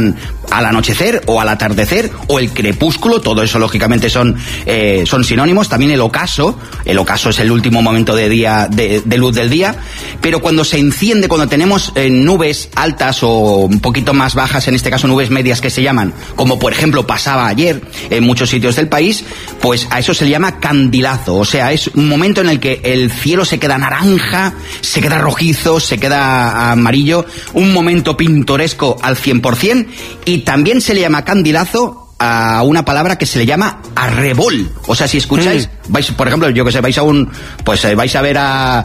al anochecer o al atardecer, o el crepúsculo, todo eso lógicamente son, eh, son sinónimos. También el ocaso, el ocaso es el último momento de día de, de luz del día, pero cuando se enciende, cuando tenemos eh, nubes altas o un poquito más bajas, en este caso nubes medias que se llaman, como por ejemplo pasaba ayer en muchos sitios del país, pues a eso se le llama candilazo. O sea, es un momento en el que el cielo se queda naranja, se queda rojizo, se queda amarillo, un momento pintoresco al cien por ciento. Y también se le llama candilazo a una palabra que se le llama arrebol. O sea, si escucháis, mm. vais, por ejemplo, yo que sé, vais a un, pues eh, vais a ver a,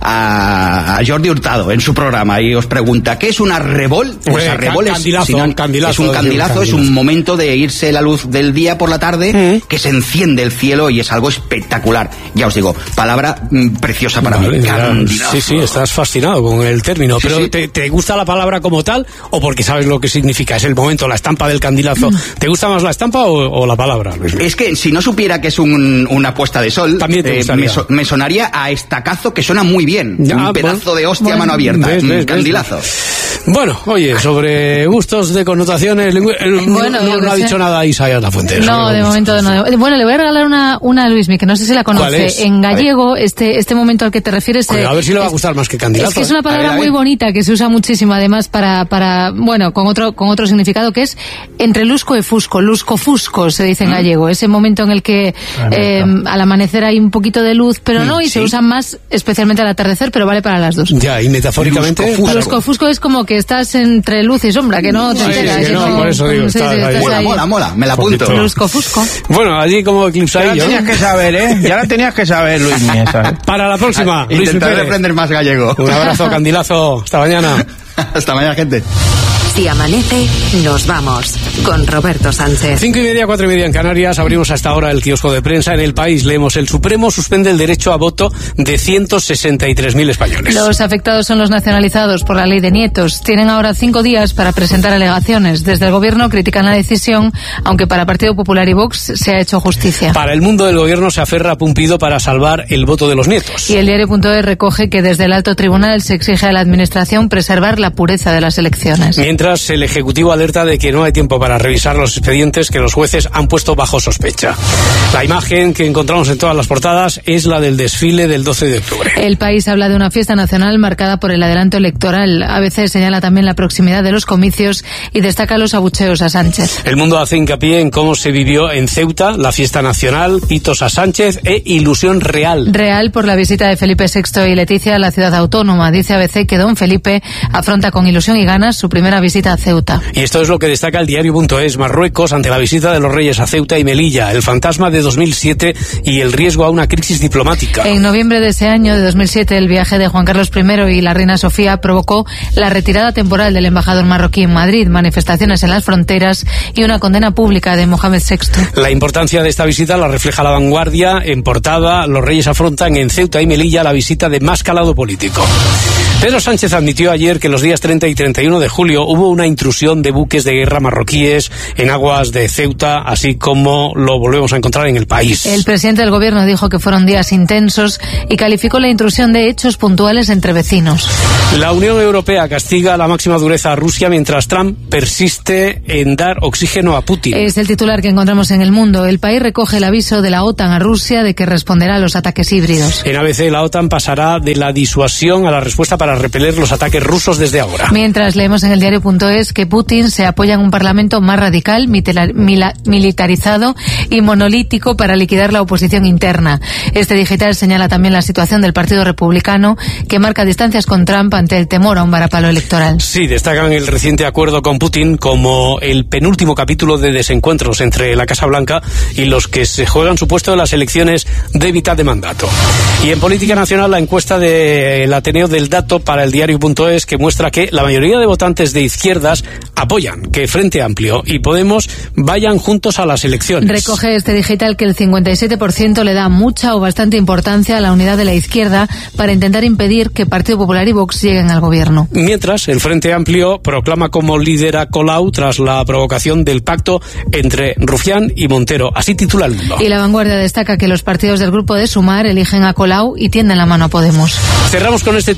a, a Jordi Hurtado en su programa y os pregunta, ¿qué es un arrebol? Pues Oye, arrebol can, es, candilazo, si no, candilazo, es un candilazo, candilazo, es un momento de irse la luz del día por la tarde, mm. que se enciende el cielo y es algo espectacular. Ya os digo, palabra mm, preciosa para vale, mí. Candilazo. Sí, sí, estás fascinado con el término, sí, pero sí. ¿te, ¿te gusta la palabra como tal o porque sabes lo que significa? Es el momento, la estampa del candilazo. Mm. ¿Te gusta más la estampa o, o la palabra? Es que si no supiera que es un, una puesta de sol, eh, me, so, me sonaría a estacazo, que suena muy bien. Ya, un pedazo bueno, de hostia bueno, mano abierta, ves, ves, un candilazo. Ves. Bueno, oye, sobre gustos de connotaciones, bueno, no, no ha dicho nada Isaías Lafuente. No, de momento no. Bueno, le voy a regalar una, una a Luismi, que no sé si la conoce. En gallego, este, este momento al que te refieres... Oye, a ver si le va a gustar más que candilazo. Es que es una palabra a ver, a ver. muy bonita, que se usa muchísimo, además, para, para bueno, con otro, con otro significado, que es entre lusco y fusco, lusco-fusco, se dice en ¿Mm? gallego. Ese momento en el que eh, al amanecer hay un poquito de luz, pero no, y ¿sí? se usan más especialmente al atardecer, pero vale para las dos. Ya, y metafóricamente... Lusco-fusco es como que estás entre luz y sombra, que no te sí, enteras. Sí, no, no, por eso digo, sí, estás sí, ahí. Mola, mola, mola, me la apunto. Lusco-fusco. Bueno, allí como eclipsadillo. Ya la tenías que saber, ¿eh? Ya la tenías que saber, Luis. Para la próxima, Luis Intentaré aprender más gallego. Un abrazo, candilazo. Hasta mañana. Hasta mañana, gente. Si amanece, nos vamos con Roberto Sánchez. Cinco y media, cuatro y media en Canarias. Abrimos hasta ahora el kiosco de prensa. En El País leemos: el Supremo suspende el derecho a voto de ciento sesenta y tres mil españoles. Los afectados son los nacionalizados por la ley de nietos. Tienen ahora cinco días para presentar alegaciones. Desde el gobierno critican la decisión, aunque para Partido Popular y Vox se ha hecho justicia. Para El Mundo, el gobierno se aferra a Pumpido para salvar el voto de los nietos. Y el diario.es recoge que desde el alto tribunal se exige a la administración preservar la pureza de las elecciones. Mientras, el Ejecutivo alerta de que no hay tiempo para revisar los expedientes que los jueces han puesto bajo sospecha. La imagen que encontramos en todas las portadas es la del desfile del doce de octubre. El País habla de una fiesta nacional marcada por el adelanto electoral. A veces señala también la proximidad de los comicios y destaca los abucheos a Sánchez. El Mundo hace hincapié en cómo se vivió en Ceuta la fiesta nacional, pitos a Sánchez e ilusión real. Real por la visita de Felipe sexto y Leticia a la ciudad autónoma. Dice A B C que don Felipe afronta con ilusión y ganas su primera visita a Ceuta. Y esto es lo que destaca el diario.es. Marruecos ante la visita de los reyes a Ceuta y Melilla, el fantasma de dos mil siete y el riesgo a una crisis diplomática. En noviembre de ese año, de dos mil siete, el viaje de Juan Carlos primero y la reina Sofía provocó la retirada temporal del embajador marroquí en Madrid, manifestaciones en las fronteras y una condena pública de Mohamed sexto. La importancia de esta visita la refleja La Vanguardia. En portada, los reyes afrontan en Ceuta y Melilla la visita de más calado político. Pedro Sánchez admitió ayer que los días treinta y treinta y uno de julio hubo una intrusión de buques de guerra marroquíes en aguas de Ceuta, así como lo volvemos a encontrar en El País. El presidente del gobierno dijo que fueron días intensos y calificó la intrusión de hechos puntuales entre vecinos. La Unión Europea castiga a la máxima dureza a Rusia mientras Trump persiste en dar oxígeno a Putin. Es el titular que encontramos en El Mundo. El País recoge el aviso de la OTAN a Rusia de que responderá a los ataques híbridos. En A B C, la OTAN pasará de la disuasión a la respuesta para repeler los ataques rusos desde ahora. Mientras leemos en el diario.es que Putin se apoya en un parlamento más radical, militarizado y monolítico para liquidar la oposición interna. Este digital señala también la situación del Partido Republicano, que marca distancias con Trump ante el temor a un varapalo electoral. Sí, destacan el reciente acuerdo con Putin como el penúltimo capítulo de desencuentros entre la Casa Blanca y los que se juegan su puesto en las elecciones de mitad de mandato. Y en política nacional, la encuesta del Ateneo del Dato para el diario.es, que muestra que la mayoría de votantes de izquierdas apoyan que Frente Amplio y Podemos vayan juntos a las elecciones. Recoge este digital que el cincuenta y siete por ciento le da mucha o bastante importancia a la unidad de la izquierda para intentar impedir que Partido Popular y Vox lleguen al gobierno. Mientras, el Frente Amplio proclama como líder a Colau tras la provocación del pacto entre Rufián y Montero. Así titula El Mundo. Y La Vanguardia destaca que los partidos del grupo de Sumar eligen a Colau y tienden la mano a Podemos. Cerramos con este titular del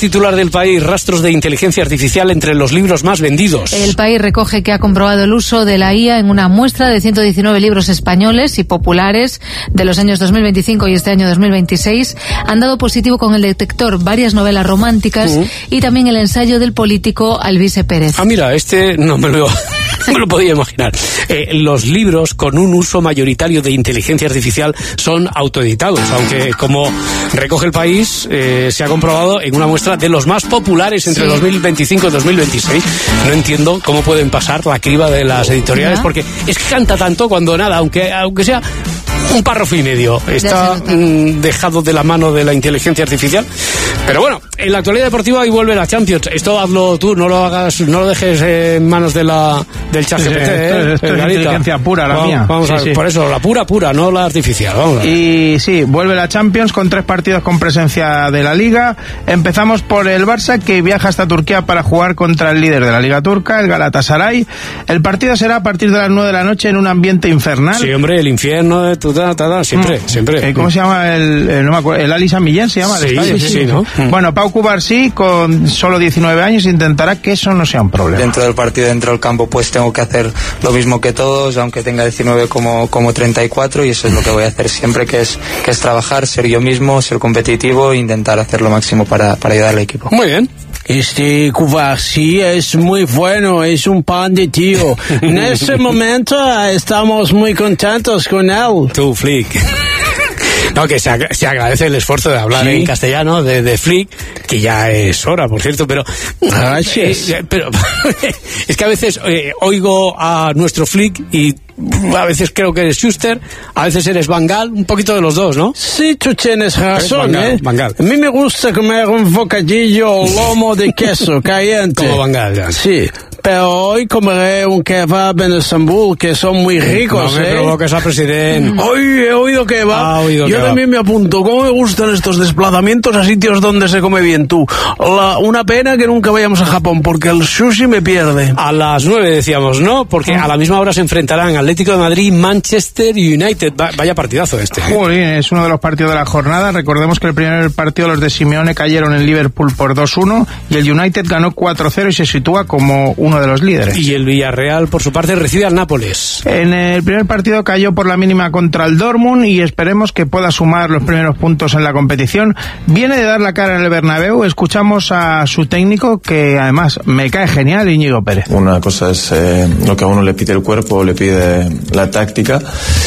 El País, rastros de inteligencia artificial entre los libros más vendidos. El País recoge que ha comprobado el uso de la I A en una muestra de ciento diecinueve libros españoles y populares de los años dos mil veinticinco y este año dos mil veintiséis. Han dado positivo con el detector varias novelas románticas uh-huh. y también el ensayo del político Alvise Pérez. Ah, mira, este no me lo, no me lo podía imaginar. Eh, los libros con un uso mayoritario de inteligencia artificial son autoeditados, aunque como recoge El País, eh, se ha comprobado en una muestra de los más populares entre sí. dos mil veinticinco y dos mil veintiséis. No entiendo cómo pueden pasar la criba de las editoriales, ¿ya? Porque es que canta tanto cuando nada, aunque, aunque sea un párrafo y medio, está mm, dejado de la mano de la inteligencia artificial. Pero bueno, en la actualidad deportiva ahí vuelve la Champions. Esto hazlo tú, no lo hagas, no lo dejes en manos de la del chat G P T. Sí, esto, ¿eh? esto es inteligencia pura, la vamos, mía. Vamos sí, a ver, sí. por eso, la pura, pura, no la artificial. Vamos a ver. Y sí, vuelve la Champions con tres partidos con presencia de la Liga. Empezamos por el Barça, que viaja hasta Turquía para jugar contra el líder de la Liga Turca, el Galatasaray. El partido será a partir de las nueve de la noche en un ambiente infernal. Sí, hombre, el infierno de tu ta, ta, ta, siempre, mm. siempre. Eh, ¿Cómo se llama el, el no me acuerdo, el Ali San Millán se llama el sí, estadio? Sí, sí, sí, ¿no? Bueno, Pau Cubarsí, con solo diecinueve años, intentará que eso no sea un problema. Dentro del partido, dentro del campo, pues tengo que hacer lo mismo que todos, aunque tenga diecinueve como, como treinta y cuatro, y eso es lo que voy a hacer siempre, que es, que es trabajar, ser yo mismo, ser competitivo e intentar hacer lo máximo para, para ayudar al equipo. Muy bien. Este Cubarsí es muy bueno, es un pan de tío. En este momento estamos muy contentos con él. Tú, Flick. No, que se, ag- se agradece el esfuerzo de hablar sí. en castellano de, de Flick, que ya es hora, por cierto, pero... Gracias. Eh, pero es que a veces eh, oigo a nuestro Flick y a veces creo que eres Schuster, a veces eres Van Gaal, un poquito de los dos, ¿no? Sí, tú tienes razón, Van Gaal, ¿eh? Van Gaal. A mí me gusta comer un bocadillo o lomo de queso caliente. Como Van Gaal, ya. Sí. Pero hoy comeré un kebab en Estambul, que son muy ricos, no me ¿eh? provoques al presidente. Hoy he oído kebab. Ah, oído Yo kebab. también me apunto. ¿Cómo me gustan estos desplazamientos a sitios donde se come bien, tú? La, una pena que nunca vayamos a Japón, porque el sushi me pierde. A las nueve decíamos, ¿no? Porque a la misma hora se enfrentarán Atlético de Madrid, Manchester United. Va, vaya partidazo este. Jolín, es uno de los partidos de la jornada. Recordemos que el primer partido los de Simeone cayeron en Liverpool por dos uno y el United ganó cuatro cero y se sitúa como uno de los líderes. Y el Villarreal, por su parte, recibe al Nápoles. En el primer partido cayó por la mínima contra el Dortmund y esperemos que pueda sumar los primeros puntos en la competición. Viene de dar la cara en el Bernabéu. Escuchamos a su técnico, que además me cae genial, Íñigo Pérez. Una cosa es eh, lo que a uno le pide el cuerpo, le pide la táctica,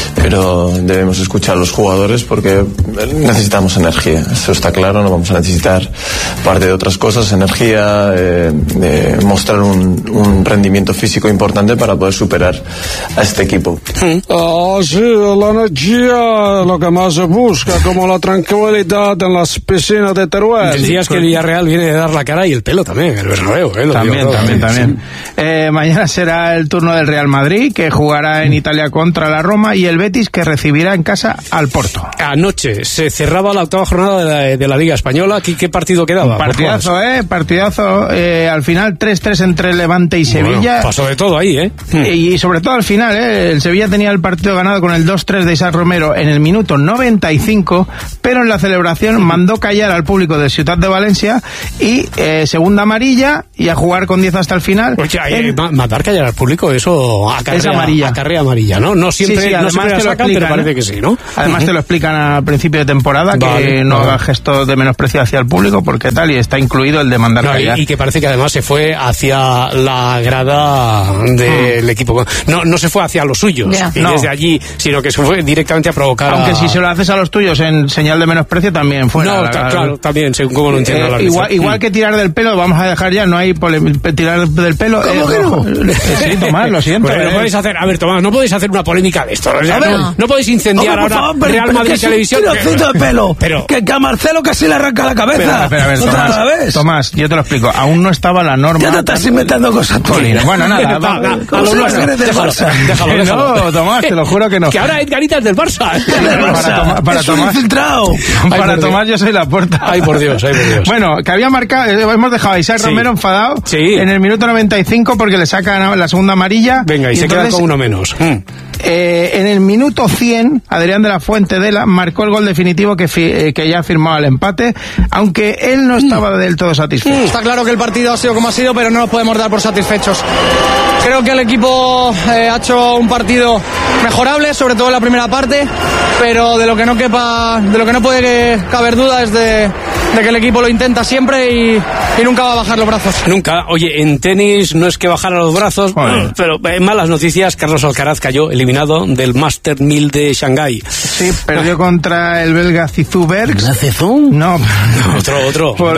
pero debemos escuchar a los jugadores porque necesitamos energía. Eso está claro, no vamos a necesitar parte de otras cosas, energía, eh, de mostrar un, un rendimiento físico importante para poder superar a este equipo. Ah, sí, la energía, lo que más se busca, como la tranquilidad en las piscinas de Teruel. Decías que el Villarreal viene de dar la cara y el pelo también, el Bernabéu, ¿eh? Lo También, digo, también, sí. también. Eh, mañana será el turno del Real Madrid, que jugará en Italia contra la Roma, y el Betis, que recibirá en casa al Porto. Anoche se cerraba la octava jornada de la, de la Liga Española. ¿Qué, qué partido quedaba? Partidazo, eh, partidazo. Eh, al final tres tres entre Levante y Sevilla. Bueno, pasó de todo ahí, ¿eh? Y, y sobre todo al final, eh, el Sevilla tenía el partido ganado con el dos tres de Isaac Romero en el minuto noventa y cinco, pero en la celebración mandó callar al público de Ciutat de Valencia y eh, segunda amarilla y a jugar con diez hasta el final. Oye, en... eh, mandar callar al público, eso acarrea, es amarilla. acarrea amarilla, ¿no? No siempre, sí, sí, no siempre te la lo sacan, explican, pero parece ¿eh? que sí, ¿no? Además uh-huh. te lo explican al principio de temporada, vale, que no vale. haga gesto de menosprecio hacia el público, porque tal, y está incluido el de mandar no, callar. Y, y que parece que además se fue hacia la grada del uh-huh. equipo. No, no se fue hacia los suyos, yeah. y no. desde allí, sino que se fue directamente a provocar. Aunque a... si se lo haces a los tuyos en señal de menosprecio, también fuera. No, la, ta, la, claro, también, según cómo lo entiendo. Eh, la igual, igual que tirar del pelo, vamos a dejar ya, no hay pole- tirar del pelo. ¿Cómo eh, que no? Eh, sí, Tomás, lo siento. Bueno, eh. no podéis hacer, a ver, Tomás, no podéis hacer una polémica de esto. O sea, ver, no, no podéis incendiar hombre, ahora favor, pero, Real pero Madrid que Televisión. Es un tirocito de pelo. Pero, que, que a Marcelo casi le arranca la cabeza. Espera, espera, espera, Tomás, vez. Tomás, yo te lo explico. Aún no estaba la norma. Ya te estás inventando cosas, Polina. Bueno, nada, va, va, a lo nuestro. Eres del Déjalo, Barça. déjalo, déjalo. No, Tomás, te lo juro que no. Que ahora Edgarita es del Barça. Para, Toma, para es un Tomás, infiltrado. para Tomás yo soy la puerta. Ay, por Dios, ay, por Dios. Bueno, que había marcado, hemos dejado a Isaac Sí. Romero enfadado Sí. en el minuto noventa y cinco porque le sacan la segunda amarilla. Venga, y, y se entonces, queda con uno menos. Mm. Eh, en el minuto cien, Adrián de la Fuente Dela marcó el gol definitivo que, fi, eh, que ya firmaba el empate, aunque él no estaba del todo satisfecho. Está claro que el partido ha sido como ha sido, pero no nos podemos dar por satisfechos. Creo que el equipo eh, ha hecho un partido mejorable, sobre todo en la primera parte, pero de lo que no quepa, de lo que no puede caber duda es de, de que el equipo lo intenta siempre y, y nunca va a bajar los brazos. Nunca. Oye, en tenis no es que bajara los brazos, Joder. pero en malas noticias, Carlos Alcaraz cayó eliminado del Master mil de Shanghái. Sí, perdió contra el belga Zizou Bergs. ¿Zizou? No, no, otro, otro. Por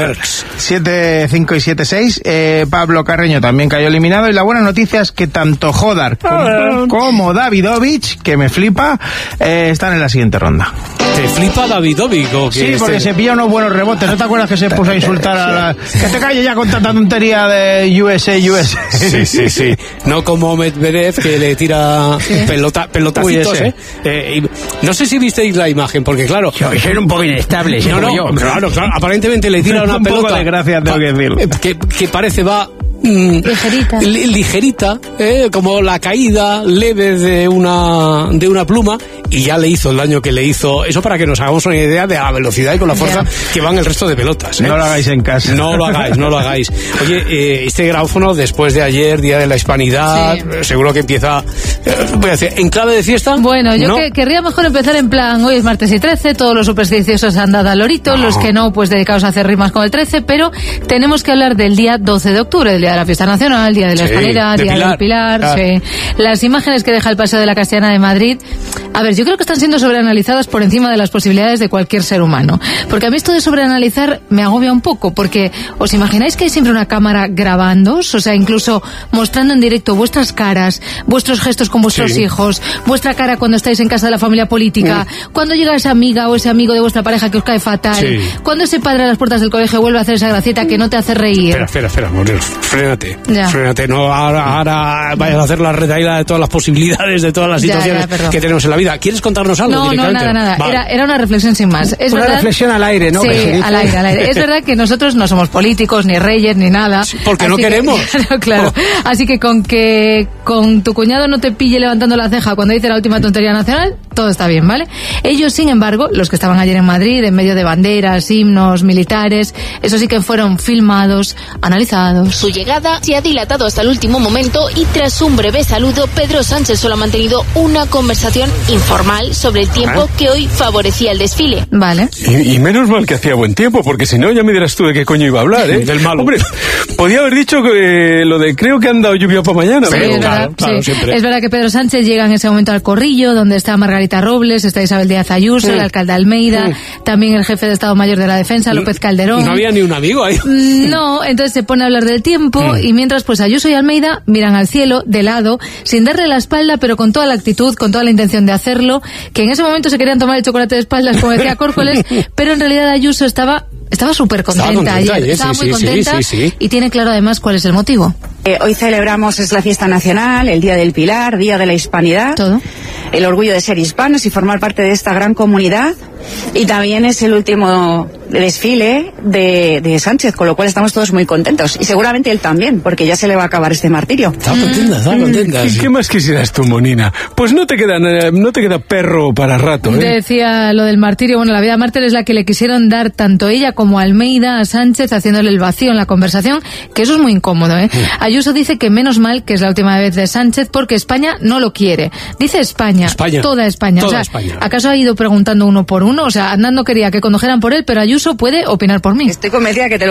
siete cinco y siete seis. Eh, Pablo Carreño también cayó eliminado. Y la buena noticia es que tanto Jodar como, como Davidovich, que me flipa, eh, están en la siguiente ronda. ¿Te flipa Davidovich? ¿O sí, porque este... se pilla unos buenos rebotes. ¿No te acuerdas que se puso a insultar a la... Que te calles ya con tanta tontería de U S A, U S A? Sí, sí, sí. No como Medvedev, que le tira pelota, pelotacitos, Uy, ¿eh? eh y no sé si visteis la imagen, porque claro... Yo, yo era un poco inestable. No, no, yo. Claro, claro. Aparentemente le tira una un pelota... Poco de gracia, tengo que decirlo. Que, que parece va... Mm, ligerita, ligerita eh, como la caída leve de una de una pluma, y ya le hizo el daño que le hizo. Eso para que nos hagamos una idea de la velocidad y con la fuerza yeah. que van el resto de pelotas, ¿eh? No lo hagáis en casa. No lo hagáis, no lo hagáis. Oye, eh, este gráfono, después de ayer, Día de la Hispanidad, sí. seguro que empieza, eh, voy a decir, en clave de fiesta. Bueno, yo ¿no? que, querría mejor empezar en plan, hoy es martes y trece, todos los supersticiosos han dado al lorito, no. los que no, pues dedicados a hacer rimas con el trece, pero tenemos que hablar del día doce de octubre, el día de la fiesta nacional, día de la sí, Hispanidad, de día Pilar. del Pilar, claro. sí. Las imágenes que deja el Paseo de la Castellana de Madrid, a ver, yo creo que están siendo sobreanalizadas por encima de las posibilidades de cualquier ser humano, porque a mí esto de sobreanalizar me agobia un poco, porque ¿os imagináis que hay siempre una cámara grabándoos? O sea, incluso mostrando en directo vuestras caras, vuestros gestos con vuestros sí. hijos, vuestra cara cuando estáis en casa de la familia política, mm. cuando llega esa amiga o ese amigo de vuestra pareja que os cae fatal, sí. cuando ese padre a las puertas del colegio vuelve a hacer esa gracieta que no te hace reír. Espera, espera, espera, Moreno, frénate. Ya. Frénate, no ahora, ahora vayas a hacer la retaíla de todas las posibilidades, de todas las situaciones ya, ya, que tenemos en la vida. ¿Quieres contarnos algo? No, no, nada, nada. Vale. Era, era una reflexión sin más. Es una verdad, reflexión al aire, ¿no? Sí, al aire, al aire. Es verdad que nosotros no somos políticos, ni reyes, ni nada. Sí, porque no queremos. Que, claro, claro. Oh. Así que con que con tu cuñado no te pille levantando la ceja cuando dice la última tontería nacional, todo está bien, ¿vale? Ellos, sin embargo, los que estaban ayer en Madrid, en medio de banderas, himnos, militares, eso sí que fueron filmados, analizados. Su llegada se ha dilatado hasta el último momento y tras un breve saludo, Pedro Sánchez solo ha mantenido una conversación informal sobre el tiempo ¿Ah? que hoy favorecía el desfile. Vale. Y, y menos mal que hacía buen tiempo, porque si no ya me dirás tú de qué coño iba a hablar, ¿eh? Del malo. Hombre, podía haber dicho que lo de creo que han dado lluvia para mañana. Sí, pero es verdad, claro, claro, sí. siempre. Es verdad que Pedro Sánchez llega en ese momento al Corrillo, donde está Margarita Robles, está Isabel Díaz Ayuso, sí. el alcalde Almeida, sí. también el jefe de Estado Mayor de la Defensa, López Calderón. No había ni un amigo ahí. No, entonces se pone a hablar del tiempo sí. y mientras pues Ayuso y Almeida miran al cielo, de lado, sin darle la espalda, pero con toda la actitud, con toda la intención de hacerlo, que en ese momento se querían tomar el chocolate de espaldas, como decía Córcoles, pero en realidad Ayuso estaba estaba súper contenta, estaba, contenta ayer, estaba sí, muy sí, contenta sí, sí, sí. y tiene claro además cuál es el motivo. Eh, hoy celebramos, es la fiesta nacional, el Día del Pilar, Día de la Hispanidad, todo. El orgullo de ser hispanos y formar parte de esta gran comunidad, y también es el último desfile de, de Sánchez, con lo cual estamos todos muy contentos, y seguramente él también, porque ya se le va a acabar este martirio. Está contenta, está contenta. ¿Qué, ¿Qué más quisieras tú, Monina? Pues no te queda, no te queda perro para rato, ¿eh? Te decía lo del martirio, bueno, la vida mártir es la que le quisieron dar tanto ella como Almeida a Sánchez, haciéndole el vacío en la conversación, que eso es muy incómodo, ¿eh? Sí. Ayuso dice que menos mal que es la última vez de Sánchez, porque España no lo quiere. Dice España, España. toda España. Toda o sea, España. ¿acaso ha ido preguntando uno por uno? O sea, andando quería que condujeran por él, pero Ayuso puede opinar por mí. Estoy convencida que te lo